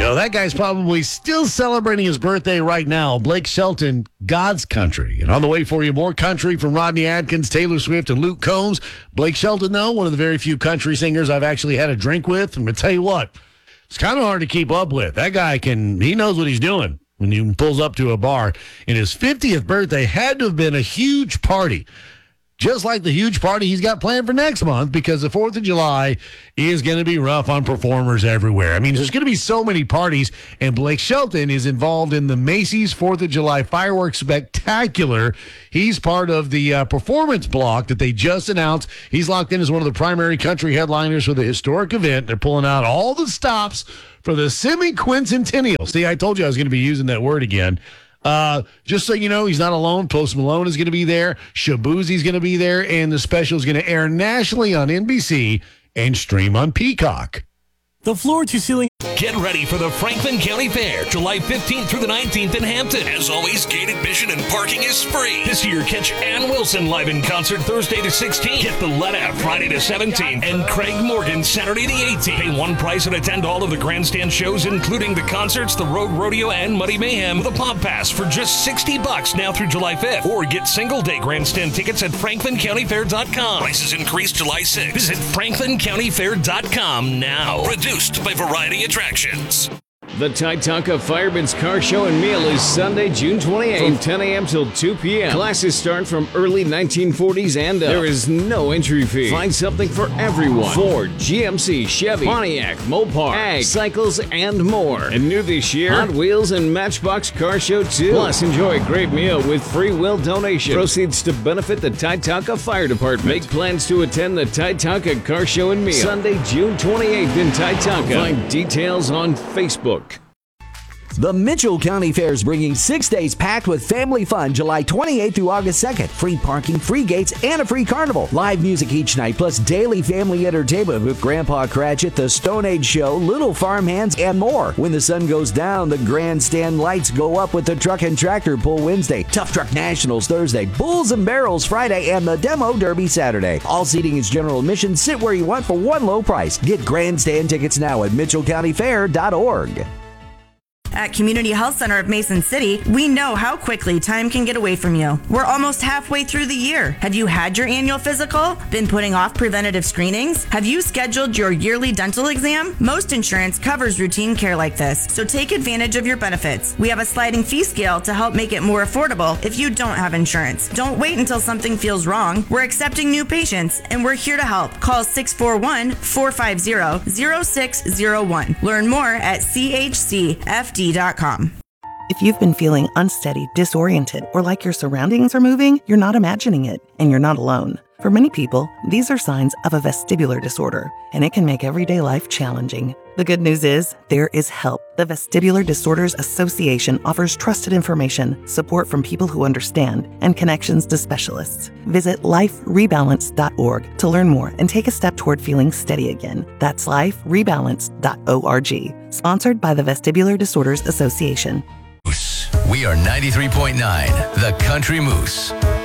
that guy's probably still celebrating his birthday right now. Blake Shelton, God's Country. And on the way for you, more country from Rodney Atkins, Taylor Swift, and Luke Combs. Blake Shelton, though, one of the very few country singers I've actually had a drink with. I'm going to tell you what, it's kind of hard to keep up with. That guy he knows what he's doing when he pulls up to a bar. And his 50th birthday had to have been a huge party. Just like the huge party he's got planned for next month, because the 4th of July is going to be rough on performers everywhere. I mean, there's going to be so many parties, and Blake Shelton is involved in the Macy's 4th of July Fireworks Spectacular. He's part of the performance block that they just announced. He's locked in as one of the primary country headliners for the historic event. They're pulling out all the stops for the semi-quincentennial. See, I told you I was going to be using that word again. Just so you know, he's not alone. Post Malone is going to be there. Shabuzi's going to be there. And the special is going to air nationally on NBC and stream on Peacock. The floor-to-ceiling. Get ready for the Franklin County Fair, July 15th through the 19th in Hampton. As always, gate admission and parking is free. This year, catch Ann Wilson live in concert Thursday the 16th. Get the Let Out Friday the 17th. And Craig Morgan Saturday the 18th. Pay one price and attend all of the grandstand shows, including the concerts, the Road Rodeo, and Muddy Mayhem with a pop pass for just $60 now through July 5th. Or get single-day grandstand tickets at FranklinCountyFair.com. Prices increase July 6th. Visit FranklinCountyFair.com now. Produced by Variety Attractions. The Titanca Fireman's Car Show and Meal is Sunday, June 28th from 10 a.m. till 2 p.m. Classes start from early 1940s and up. There is no entry fee. Find something for everyone. Ford, GMC, Chevy, Pontiac, Mopar, Ag, cycles, and more. And new this year, Hot Wheels and Matchbox Car Show 2. Plus, enjoy a great meal with free will donation. Proceeds to benefit the Titanca Fire Department. Make plans to attend the Titanca Car Show and Meal Sunday, June 28th in Titanca. Find details on Facebook. The Mitchell County Fair is bringing 6 days packed with family fun July 28th through August 2nd. Free parking, free gates, and a free carnival. Live music each night, plus daily family entertainment with Grandpa Cratchit, the Stone Age Show, Little Farmhands, and more. When the sun goes down, the grandstand lights go up with the Truck and Tractor Pull Wednesday, Tough Truck Nationals Thursday, Bulls and Barrels Friday, and the Demo Derby Saturday. All seating is general admission. Sit where you want for one low price. Get grandstand tickets now at MitchellCountyFair.org. At Community Health Center of Mason City, we know how quickly time can get away from you. We're almost halfway through the year. Have you had your annual physical? Been putting off preventative screenings? Have you scheduled your yearly dental exam? Most insurance covers routine care like this, so take advantage of your benefits. We have a sliding fee scale to help make it more affordable if you don't have insurance. Don't wait until something feels wrong. We're accepting new patients, and we're here to help. Call 641-450-0601. Learn more at chcfd.com. If you've been feeling unsteady, disoriented, or like your surroundings are moving, you're not imagining it, and you're not alone. For many people, these are signs of a vestibular disorder, and it can make everyday life challenging. The good news is, there is help. The Vestibular Disorders Association offers trusted information, support from people who understand, and connections to specialists. Visit liferebalance.org to learn more and take a step toward feeling steady again. That's liferebalance.org. Sponsored by the Vestibular Disorders Association. We are 93.9, The Country Moose.